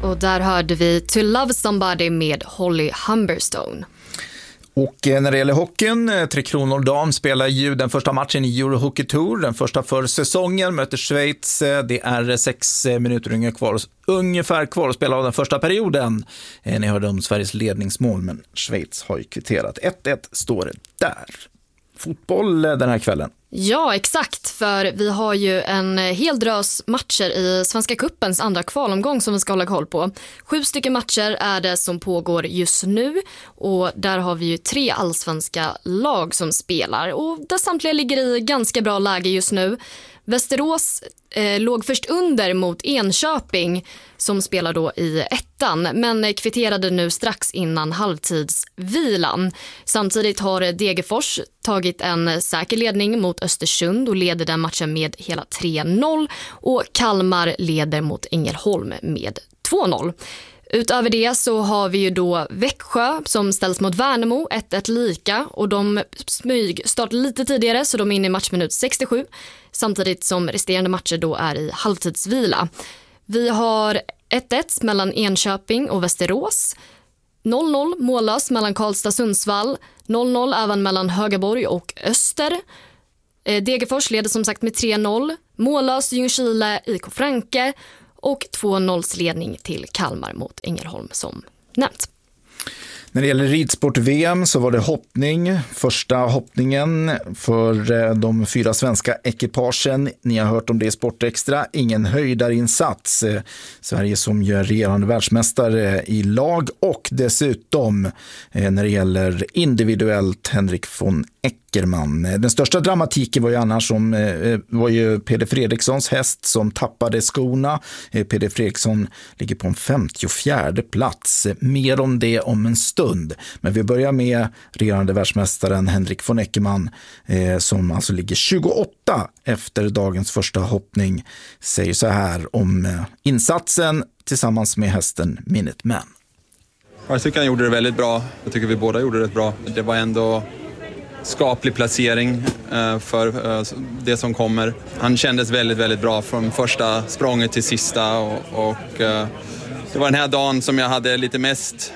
Och där hörde vi To Love Somebody med Holly Humberstone. Och när det gäller hockeyn, Tre Kronor dam spelar ju den första matchen i Euro Hockey Tour, den första för säsongen, möter Schweiz. Det är 6 minuter ungefär kvar att spela av den första perioden. Ni hörde om Sveriges ledningsmål, men Schweiz har ju kvitterat. 1-1 står det där. Fotboll den här kvällen. Ja, exakt, för vi har ju en hel drös matcher i Svenska Cupens andra kvalomgång som vi ska hålla koll på. 7 stycken matcher är det som pågår just nu och där har vi ju 3 allsvenska lag som spelar och där samtliga ligger i ganska bra läge just nu. Västerås låg först under mot Enköping som spelar då i ettan, men kvitterade nu strax innan halvtidsvilan. Samtidigt har Degerfors tagit en säker ledning mot Östersund och leder den matchen med hela 3-0 och Kalmar leder mot Ängelholm med 2-0. Utöver det så har vi ju då Växjö som ställs mot Värnamo 1-1 lika och de startar lite tidigare så de är inne i matchminut 67 samtidigt som resterande matcher då är i halvtidsvila. Vi har 1-1 mellan Enköping och Västerås, 0-0 mållös mellan Karlstad och Sundsvall, 0-0 även mellan Högaborg och Öster. Degerfors leder som sagt med 3-0, mållös Ljungskile IK Franke och 2-0 ledning till Kalmar mot Ängelholm som nämnt. När det gäller ridsport-VM så var det hoppning. Första hoppningen för de 4 svenska ekipagen. Ni har hört om det i Sportextra. Ingen höjdarinsats. Sverige som gör regerande världsmästare i lag och dessutom när det gäller individuellt Henrik von Eckermann. Den största dramatiken var ju annars var ju Peder Fredrikssons häst som tappade skorna. Peder Fredriksson ligger på en 54:e plats. Mer om det om en stund. Men vi börjar med regerande världsmästaren Henrik von Eckermann som alltså ligger 28 efter dagens första hoppning. Säger så här om insatsen tillsammans med hästen Minuteman. Jag tycker han gjorde det väldigt bra. Jag tycker vi båda gjorde det rätt bra. Det var ändå skaplig placering för det som kommer. Han kändes väldigt, väldigt bra från första språnget till sista och det var den här dagen som jag hade lite mest,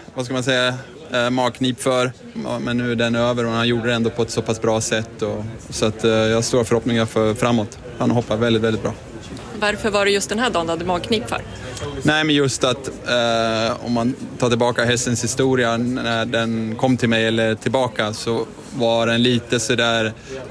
magknip för. Men nu är den över och han gjorde det ändå på ett så pass bra sätt så att jag har stora förhoppningar för framåt. Han hoppar väldigt, väldigt bra. Varför var det just den här dagen du hade magknip för? Nej, men just att om man tar tillbaka hästens historia när den kom till mig eller tillbaka så var den lite sådär,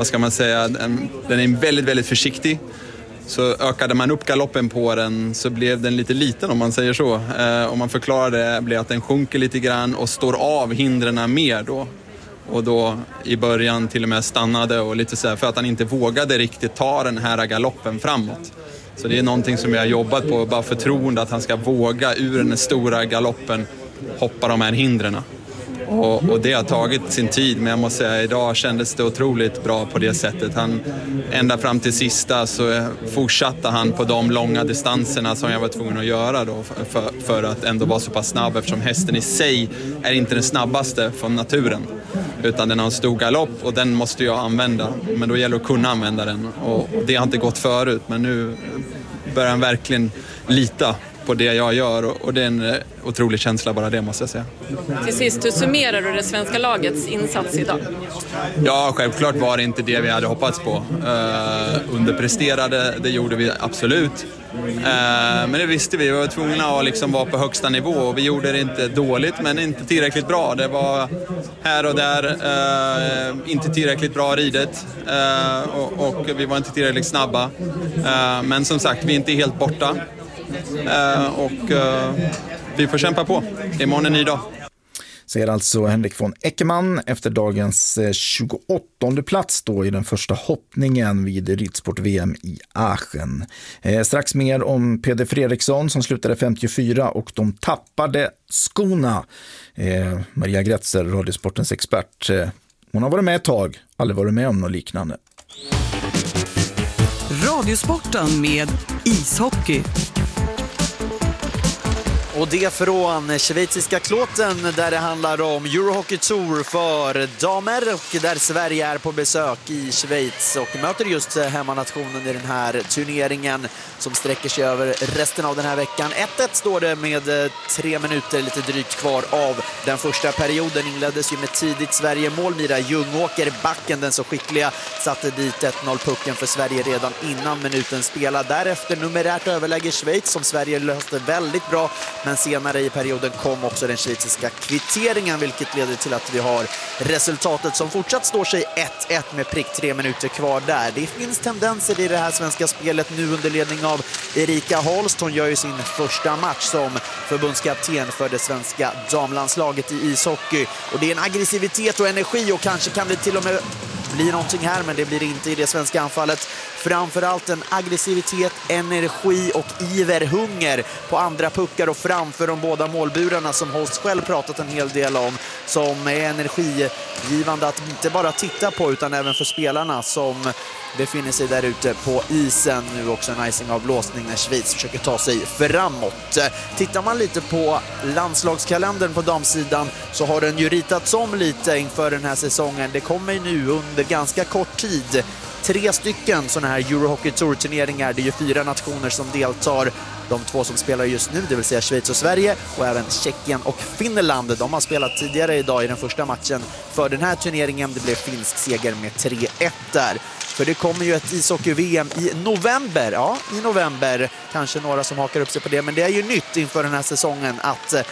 den är väldigt, väldigt försiktig. Så ökade man upp galoppen på den så blev den lite liten om man säger så. Om man förklarar det blir att den sjunker lite grann och står av hindren mer då. Och då i början till och med stannade och lite så här för att han inte vågade riktigt ta den här galoppen framåt. Så det är någonting som jag har jobbat på, bara förtroende att han ska våga ur den stora galoppen hoppa de här hindren. Och det har tagit sin tid, men jag måste säga idag kändes det otroligt bra på det sättet. Ända fram till sista så fortsatte han på de långa distanserna som jag var tvungen att göra då för att ändå vara så pass snabb, eftersom hästen i sig är inte den snabbaste från naturen. Utan den har en stor galopp och den måste jag använda. Men då gäller det att kunna använda den. Och det har inte gått förut, men nu börjar han verkligen lita på det jag gör och det är en otrolig känsla bara det, måste jag säga. Till sist, hur summerar du det svenska lagets insats idag? Ja, självklart var det inte det vi hade hoppats på. Underpresterade, det gjorde vi absolut. Men det visste vi var tvungna att liksom vara på högsta nivå och vi gjorde det inte dåligt men inte tillräckligt bra. Det var här och där inte tillräckligt bra ridet och vi var inte tillräckligt snabba. Men som sagt, vi är inte helt borta. Och vi får kämpa på. Imorgon är en ny dag. Säger alltså Henrik von Eckermann efter dagens 28:e plats då i den första hoppningen vid ridsport-VM i Aachen. Strax mer om Peder Fredriksson som slutade 54 och de tappade skorna. Maria Gretzer, Radiosportens expert. Hon har varit med ett tag, aldrig varit med om något liknande. Radiosporten med ishockey. Och det från schweiziska Kloten där det handlar om Eurohockey Tour för damer och där Sverige är på besök i Schweiz och möter just hemmanationen i den här turneringen som sträcker sig över resten av den här veckan. 1-1 står det med 3 minuter lite drygt kvar av den första perioden. Inleddes ju med tidigt Sverige-mål. Mira Ljungåker, backen, den så skickliga, satte dit 1-0-pucken för Sverige redan innan minuten spelad. Därefter numerärt överläge Schweiz som Sverige löste väldigt bra. Men senare i perioden kom också den schweiziska kvitteringen vilket leder till att vi har resultatet som fortsatt står sig 1-1 med prick 3 minuter kvar där. Det finns tendenser i det här svenska spelet nu under ledning av Erika Holst. Hon gör ju sin första match som förbundskapten för det svenska damlandslaget i ishockey. Och det är en aggressivitet och energi och kanske kan det till och med blir någonting här, men det blir inte i det svenska anfallet. Framförallt en aggressivitet, energi och iverhunger på andra puckar och framför de båda målburarna som Holst själv pratat en hel del om, som är energigivande att inte bara titta på utan även för spelarna som befinner sig där ute på isen. Nu också en icing-avblåsning när Schweiz försöker ta sig framåt. Tittar man lite på landslagskalendern på damsidan så har den ju ritats om lite inför den här säsongen. Det kommer nu under ganska kort tid 3 stycken sådana här Eurohockey Tour-turneringar. Det är ju 4 nationer som deltar. De 2 som spelar just nu, det vill säga Schweiz och Sverige och även Tjeckien och Finland. De har spelat tidigare idag i den första matchen för den här turneringen. Det blev finsk seger med 3-1 där. För det kommer ju ett ishockey-VM i november. Ja, i november. Kanske några som hakar upp sig på det. Men det är ju nytt inför den här säsongen att